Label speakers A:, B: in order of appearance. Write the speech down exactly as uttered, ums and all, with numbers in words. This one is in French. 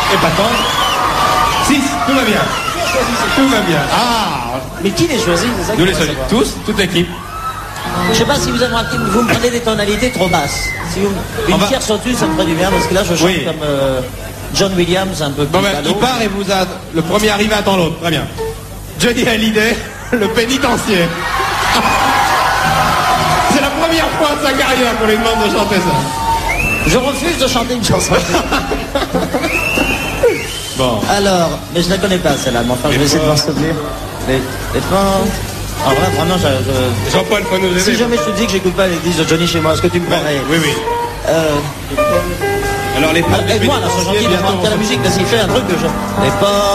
A: épatant. six, tout va bien. Tout va bien. Ah,
B: Mais qui les choisit, c'est ça que
A: nous
B: je
A: les
B: voudrais
A: choisissons
B: savoir.
A: tous, toute l'équipe.
B: Je sais pas si vous avez remarqué, vous me prenez des tonalités trop basses. Si vous, une
A: On va-
B: tierce au-dessus, ça me ferait du bien, parce que là, je chante
A: Oui.
B: comme euh, John Williams, un peu plus
A: Bon ben,
B: ballot.
A: il part et vous a... Le premier arrivé attend l'autre. Très bien. Johnny Hallyday, le pénitencier. C'est la première fois de sa carrière qu'on lui demande de chanter ça.
B: Je refuse de chanter une chanson.
A: Bon.
B: Alors, mais je la connais pas celle-là, mais enfin, je vais essayer de m'en souvenir. Les, les fins... Alors là, vraiment, je, je-
A: Jean-Paul, faut nous aider.
B: si jamais je te dis que j'écoute pas les disques de Johnny chez moi, est-ce que tu me croirais?
A: Oui, oui.
B: Euh,
A: Alors les
B: alors, aide-moi, là, c'est gentil de
A: bientôt,
B: prendre la musique, parce qu'il fait un truc que je... Les pas